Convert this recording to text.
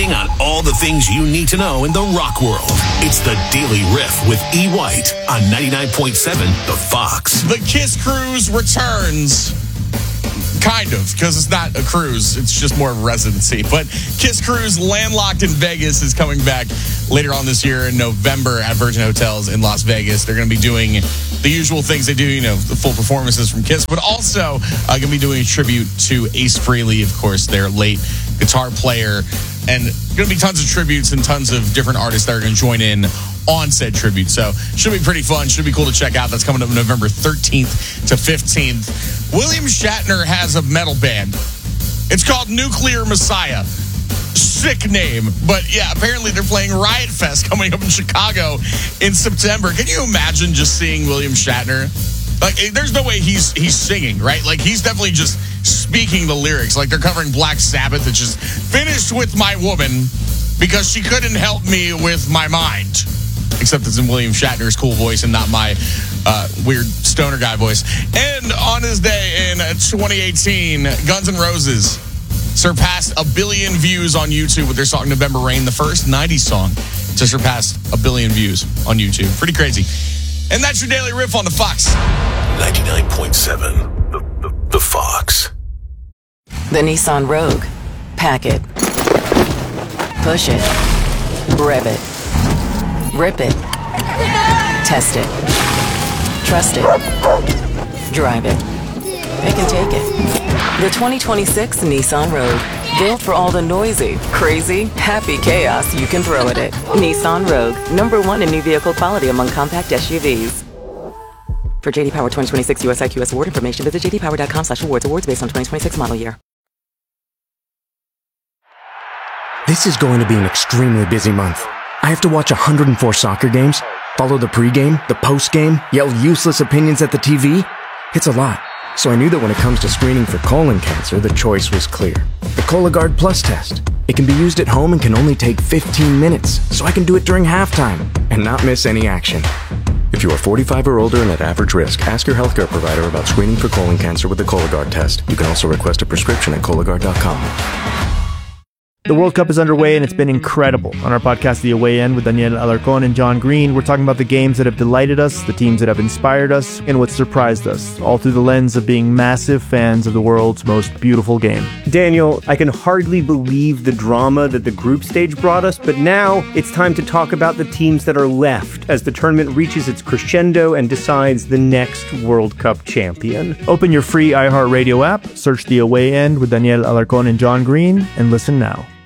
everything on all the things you need to know in the rock world. It's the Daily Riff with E. White on 99.7 The Fox. The Kiss Cruise returns. Kind of, because it's not a cruise. It's just more of a residency. But Kiss Cruise Landlocked in Vegas is coming back later on this year in November at Virgin Hotels in Las Vegas. They're going to be doing the usual things they do, the full performances from Kiss, but also going to be doing a tribute to Ace Frehley, of course, their late guitar player. And going to be tons of tributes and tons of different artists that are going to join in on said tribute. So should be pretty fun. Should be cool to check out. That's coming up November 13th to 15th. William Shatner has a metal band. It's called Nuclear Messiah. Sick name. But yeah, apparently they're playing Riot Fest coming up in Chicago in September. Can you imagine just seeing William Shatner? Like, there's no way he's singing, right? Like, he's definitely just speaking the lyrics. Like, they're covering Black Sabbath. It's just finished with my woman because she couldn't help me with my mind. Except it's in William Shatner's cool voice and not my weird stoner guy voice. And on his day in 2018, Guns N' Roses surpassed 1 billion views on YouTube with their song November Rain, the first 90s song to surpass 1 billion views on YouTube. Pretty crazy. And that's your Daily Riff on the Fox. 99.7 The Fox. The Nissan Rogue. Pack it. Push it. Rev it. Rip it. Test it. Trust it. Drive it. Pick and take it. The 2026 Nissan Rogue. Built for all the noisy, crazy, happy chaos you can throw at it. Nissan Rogue. #1 in new vehicle quality among compact SUVs. For JD Power 2026 US IQS award information, visit jdpower.com/awards. Awards based on 2026 model year. This is going to be an extremely busy month. I have to watch 104 soccer games, follow the pregame, the postgame, yell useless opinions at the TV. It's a lot. So I knew that when it comes to screening for colon cancer, the choice was clear. The Cologuard Plus test. It can be used at home and can only take 15 minutes, so I can do it during halftime and not miss any action. If you are 45 or older and at average risk, ask your healthcare provider about screening for colon cancer with the Cologuard test. You can also request a prescription at Cologuard.com. The World Cup is underway and it's been incredible. On our podcast, The Away End, with Daniel Alarcón and John Green, we're talking about the games that have delighted us, the teams that have inspired us, and what surprised us, all through the lens of being massive fans of the world's most beautiful game. Daniel, I can hardly believe the drama that the group stage brought us, but now it's time to talk about the teams that are left as the tournament reaches its crescendo and decides the next World Cup champion. Open your free iHeartRadio app, search The Away End with Daniel Alarcón and John Green, and listen now.